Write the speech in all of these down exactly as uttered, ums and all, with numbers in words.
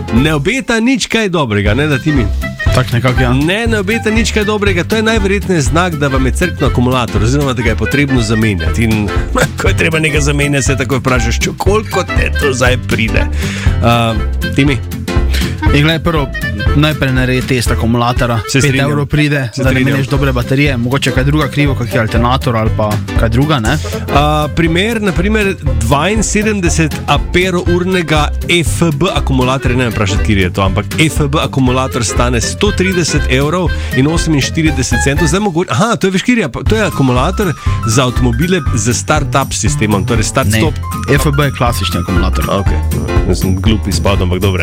ne obeta nič kaj dobrega, ne da ti mi. Tak nekako, ja. Ne, ne obeta nič kaj dobrega, to je najverjetneje znak, da vam je crkno akumulator, oziroma da ga je potrebno zamenjati. In ko je treba nekaj zamenjati, se takoj vprašaš, čo, koliko te to zdaj pride. Uh, Timi? In gledaj, prvo, najprej naredi test akumulatora, pet evrov pride, se da ne meneš dobre baterije, mogoče kaj druga krivo, kak je alternator ali pa kaj druga, ne? Uh, primer, naprimer, dvainsedemdeset amperurnega F B akumulatorja, ne vem vprašati, kjer je to, ampak F B akumulator stane sto trideset evrov in oseminštirideset centov. Zdaj mogoče, aha, to je veš, kjer je, to je akumulator za avtomobile z start-up sistemom, torej start-stop. Ne, F B je klasični akumulator. Ok, jaz sem glup izpadel, ampak dobre.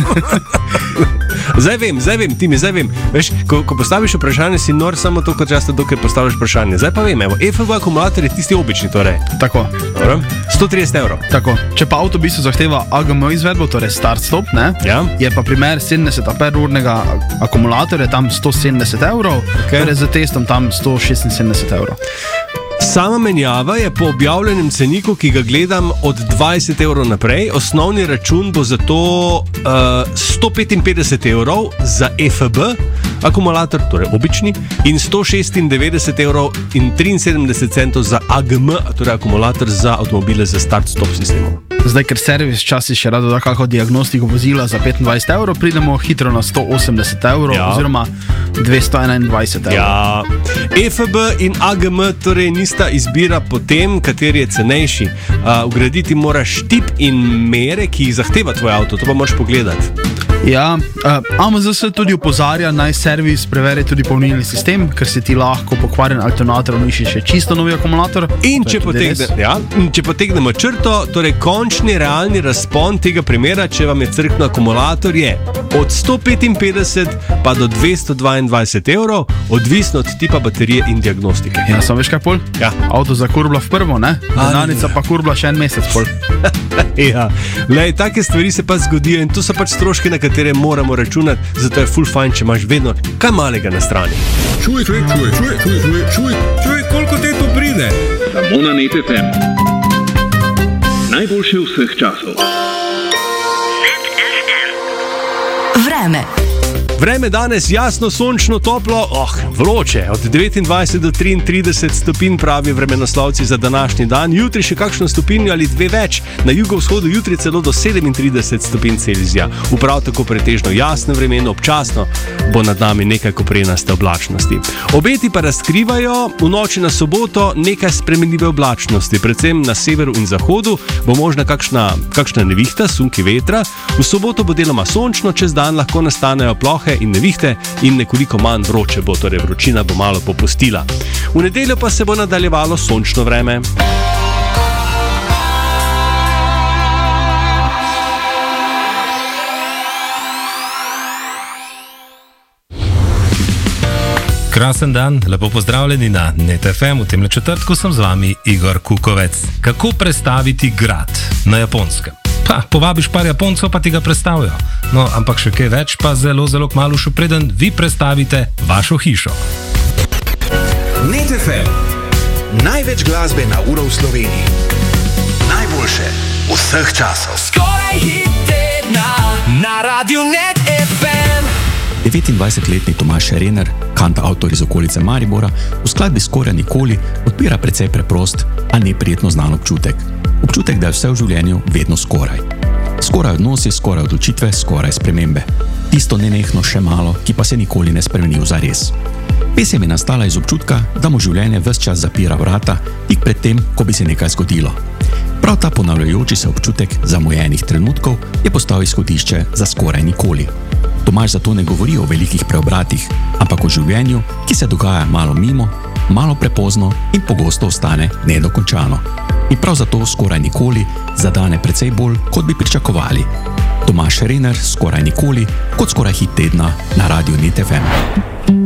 Zdaj vem, zdaj vem, Timi, zdaj vem. Veš, ko, ko postaviš vprašanje, si nor samo to, kot často, dokaj postaviš vprašanje. Zdaj pa vem, evo, F B akumulator je tisti obični, torej. Tako. Dobro. sto trideset evrov. Tako. Če pa avto v bistvu zahteva A G M izvedbo, torej start-stop, ne? Ja. Je pa primer sedemdeset amperurnega akumulatorja tam sto sedemdeset evrov, Okay. torej z testom tam sto šestinsedemdeset evrov. Sama menjava je po objavljenem ceniku, ki ga gledam, od dvajset evrov naprej. Osnovni račun bo zato uh, sto petinpetdeset evrov za F B akumulator, torej obični, in sto šestindevetdeset evrov in triinsedemdeset centov za A G M, torej akumulator za avtomobile z start-stop sistemom. Zdaj, ker servis včasih še rado da kako diagnostiko vozila za petindvajset evrov, pridemo hitro na sto osemdeset evrov, Ja. oziroma dvesto enaindvajset evrov. Ja, F B in A G M torej nista izbira po tem, kateri je cenejši. Uh, vgraditi moraš tip in mere, ki jih zahteva tvoj avto, to pa moraš pogledati. Ja, uh, A M Z se tudi opozarja, naj servis preveri tudi polnilni sistem, ker se ti lahko pokvarjen alternator uniši še čisto novi akumulator. In To je če, tudi potegne, res. ja, in če potegnemo črto, torej končni realni razpon tega primera, če vam je crkno akumulator, je od sto petinpetdeset pa do dvesto dvaindvajset evrov, odvisno od tipa baterije in diagnostike. Ja, samo veš kaj pol? Ja. Avto zakurbla v prvo, ne? Denarnica pa kurbla še en mesec pol. Ja, lej, take stvari se pa zgodijo in to so pač stroške, na katere moramo računati, zato je full fajn, če imaš vedno kaj malega na strani. Čuj, čuj, čuj, čuj, čuj, čuj, čuj, čuj, koliko te to pride? Samo na Net F M. Najboljše vseh časov. Vreme. Vreme danes jasno, sončno, toplo, oh, vroče, od devetindvajset do triintrideset stopinj pravi vremenoslovci za današnji dan, jutri še kakšno stopinjo ali dve več, na jugovzhodu jutri celo do sedemintrideset stopinj Celzija. V prav tako pretežno jasno vremeno, občasno bo nad nami nekaj koprenaste oblačnosti. Obeti pa razkrivajo v noči na soboto nekaj spremenljive oblačnosti, predvsem na severu in zahodu bo možna kakšna, kakšna nevihta, sunki vetra, v soboto bo deloma sončno, čez dan lahko nastanejo plohe in nevihte in nekoliko manj vroče bo, torej vročina bo malo popustila. V nedeljo pa se bo nadaljevalo sončno vreme. Krasen dan, lepo pozdravljeni na Net F M. V temle četrtku sem z vami Igor Kukovec. Kako prestaviti grad na Japonskem? Pa, povabiš par Japoncev, pa ti ga predstavijo. No, ampak še kaj več pa zelo, zelo kmalu, še preden vi predstavite vašo hišo. Net F M. Največ glasbe na uro v Sloveniji. Najboljše vseh časov. Skoraj hit tedna na radiju Net F M. devetindvajsetletni Tomaž Rener, kantavtor iz okolice Maribora, v skladbi Skoraj nikoli odpira precej preprost, a neprijetno znan občutek. Občutek, da je vse v življenju vedno skoraj. Skoraj odnosi, skoraj odločitve, skoraj spremembe. Tisto nenehno še malo, ki pa se nikoli ne spremeni v zares. Pesem je nastala iz občutka, da mu življenje ves čas zapira vrata, tik pred tem, ko bi se nekaj zgodilo. Prav ta ponavljajoči se občutek zamujenih trenutkov je postal izhodišče za Skoraj nikoli. Tomaž zato ne govori o velikih preobratih, ampak o življenju, ki se dogaja malo mimo, malo prepozno in pogosto ostane nedokončano. In prav zato Skoraj nikoli zadane precej bolj, kot bi pričakovali. Tomaž Rener, Skoraj nikoli, kot skoraj hit tedna na radiju Net F M.